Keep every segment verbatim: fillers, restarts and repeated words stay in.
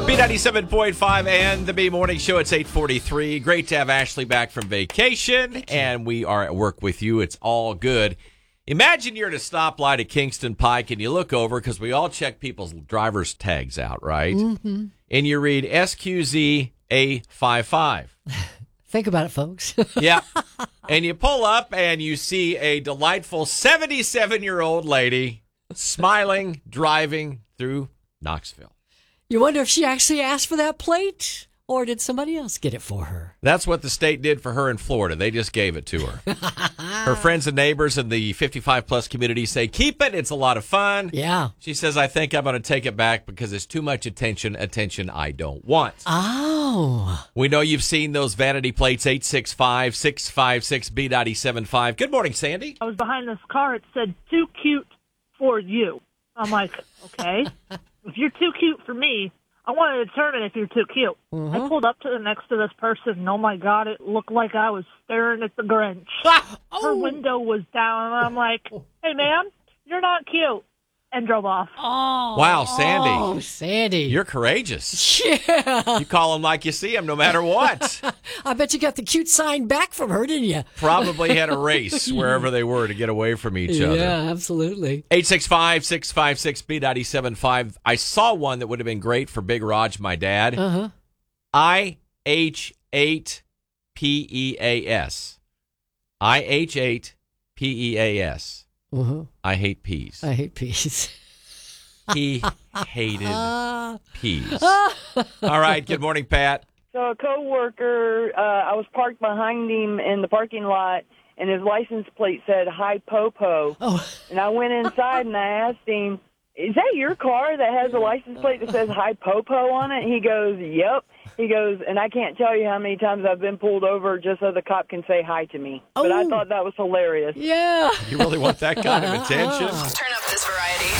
B ninety-seven point five and the B Morning Show. It's eight forty-three. Great to have Ashley back from vacation, and we are at work with you. It's all good. Imagine you're at a stoplight at Kingston Pike, and you look over, because we all check people's driver's tags out, right? Mm-hmm. And you read S Q Z A fifty-five. Think about it, folks. Yeah. And you pull up, and you see a delightful seventy-seven-year-old lady smiling, driving through Knoxville. You wonder if she actually asked for that plate, or did somebody else get it for her? That's what the state did for her in Florida. They just gave it to her. Her friends and neighbors in the fifty-five plus community say, keep it. It's a lot of fun. Yeah. She says, I think I'm going to take it back because it's too much attention, attention I don't want. Oh. We know you've seen those vanity plates, eight six five, six five six, B nine seven five. Good morning, Sandy. I was behind this car. It said, too cute for you. I'm like, okay. If you're too cute for me, I want to determine if you're too cute. Mm-hmm. I pulled up to the next to this person, and oh my God, it looked like I was staring at the Grinch. Oh. Her window was down, and I'm like, hey, ma'am, you're not cute, and drove off. Oh. Wow, Sandy. Oh, Sandy. You're courageous. Yeah. You call them like you see them no matter what. I bet you got the cute sign back from her, didn't you? Probably had a race wherever they were to get away from each other. Yeah, absolutely. eight six five, six five six, B nine seven five. I saw one that would have been great for Big Raj, my dad. Uh-huh. I H eight P E A S. I H eight P E A S. Uh-huh. I hate peas. I hate peas. He hated peas. All right. Good morning, Pat. So a coworker, uh, I was parked behind him in the parking lot, and his license plate said "Hi Popo." Oh. And I went inside and I asked him, "Is that your car that has a license plate that says Hi Popo on it?" He goes, "Yep." He goes, and I can't tell you how many times I've been pulled over just so the cop can say hi to me. Oh. But I thought that was hilarious. Yeah. You really want that kind of attention? Turn up this variety.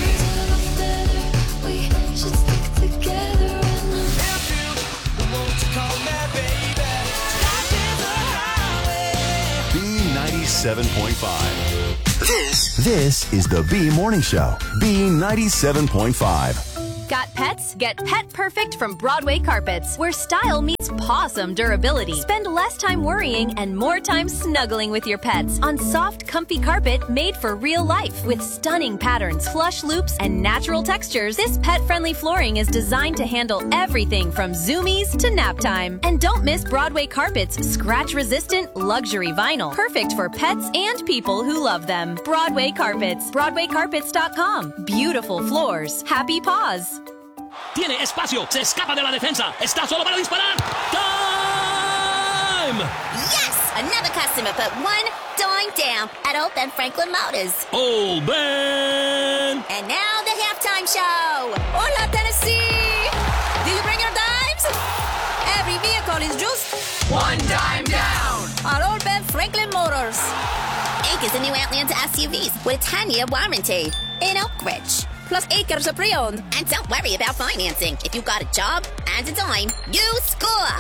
B ninety-seven point five. This, this is the B Morning Show. B ninety-seven point five. Got pets? Get Pet Perfect from Broadway Carpets, where style meets pawsome durability. Spend less time worrying and more time snuggling with your pets on soft, comfy carpet made for real life. With stunning patterns, flush loops, and natural textures, this pet-friendly flooring is designed to handle everything from zoomies to nap time. And don't miss Broadway Carpets' scratch-resistant luxury vinyl, perfect for pets and people who love them. Broadway Carpets, broadway carpets dot com. Beautiful floors, happy paws. Tiene espacio, se escapa de la defensa, está solo para disparar. Time! Yes! Another customer put one dime down at Old Ben Franklin Motors. Old Ben! And now the halftime show. Hola, Tennessee! Do you bring your dimes? Every vehicle is just One dime down. at Old Ben Franklin Motors. Inc is the new Outlander S U Vs with a ten-year warranty in Oak Ridge. Plus acres of pre-owned. And don't worry about financing. If you got a job and a dime, you score.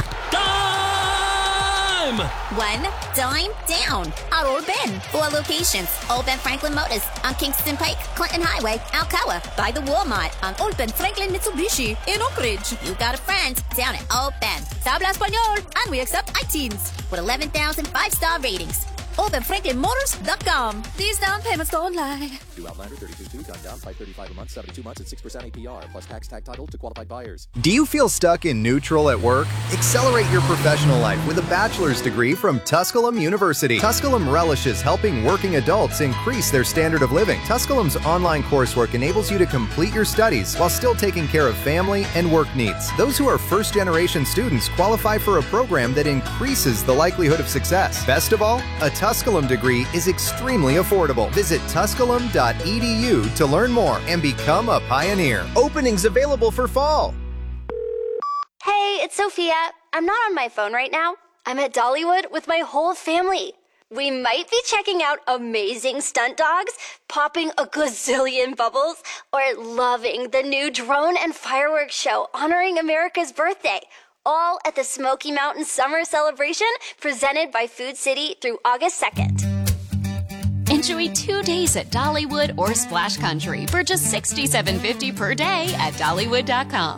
Time! One dime down at Old Ben. Four locations. Old Ben Franklin Motors on Kingston Pike, Clinton Highway, Alcoa. By the Walmart on Old Ben Franklin Mitsubishi in Oak Ridge. You got a friend down at Old Ben. Habla Español. And we accept iTeens with eleven thousand five-star ratings. old ben franklin motors dot com. These down payments don't lie. New Outlander thirty-two two, done down five thirty-five a month, seventy-two months at six percent A P R, plus tax tag title to qualified buyers. Do you feel stuck in neutral at work? Accelerate your professional life with a bachelor's degree from Tusculum University. Tusculum relishes helping working adults increase their standard of living. Tusculum's online coursework enables you to complete your studies while still taking care of family and work needs. Those who are first-generation students qualify for a program that increases the likelihood of success. Best of all, a Tusculum degree is extremely affordable. Visit tusculum dot e d u to learn more and become a pioneer. Openings available for fall. Hey, it's Sophia. I'm not on my phone right now. I'm at Dollywood with my whole family. We might be checking out amazing stunt dogs, popping a gazillion bubbles, or loving the new drone and fireworks show honoring America's birthday. All at the Smoky Mountain Summer Celebration, presented by Food City through August second. Enjoy two days at Dollywood or Splash Country for just sixty-seven fifty per day at Dollywood dot com.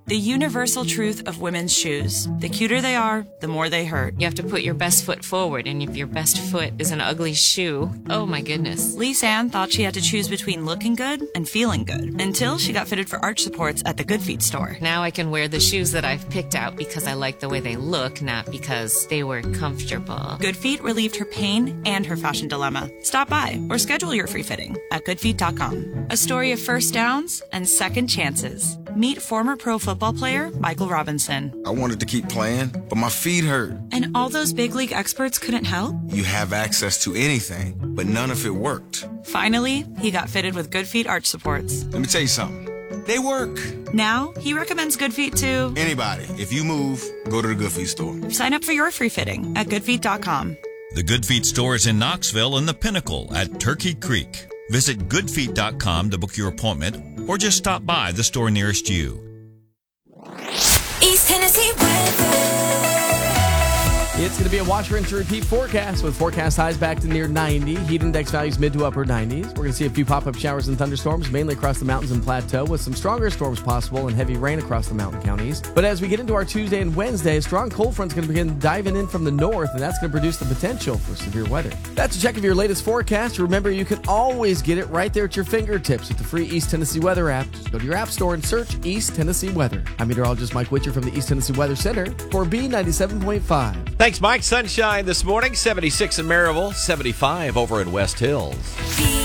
The universal truth of women's shoes. The cuter they are, the more they hurt. You have to put your best foot forward, and if your best foot is an ugly shoe, oh my goodness. Lise Ann thought she had to choose between looking good and feeling good until she got fitted for arch supports at the Good Feet store. Now I can wear the shoes that I've picked out because I like the way they look, not because they were comfortable. Good Feet relieved her pain and her fashion dilemma. Stop by or schedule your free fitting at good feet dot com. A story of first downs and second chances. Meet former pro football player Michael Robinson. I wanted to keep playing, but my feet hurt. And all those big league experts couldn't help? You have access to anything, but none of it worked. Finally, he got fitted with Good Feet arch supports. Let me tell you something. They work. Now, he recommends Good Feet to anybody. If you move, go to the Good Feet store. Sign up for your free fitting at good feet dot com. The Good Feet store is in Knoxville and the Pinnacle at Turkey Creek. Visit good feet dot com to book your appointment or just stop by the store nearest you. East Tennessee weather. It's going to be a watch, rinse, and repeat forecast with forecast highs back to near ninety. Heat index values mid to upper nineties. We're going to see a few pop-up showers and thunderstorms, mainly across the mountains and plateau, with some stronger storms possible and heavy rain across the mountain counties. But as we get into our Tuesday and Wednesday, a strong cold front's going to begin diving in from the north, and that's going to produce the potential for severe weather. That's a check of your latest forecast. Remember, you can always get it right there at your fingertips with the free East Tennessee Weather app. Just go to your app store and search East Tennessee Weather. I'm meteorologist Mike Witcher from the East Tennessee Weather Center for B ninety-seven point five. Thanks, Mike. Sunshine this morning, seventy-six in Maryville, seventy-five over in West Hills.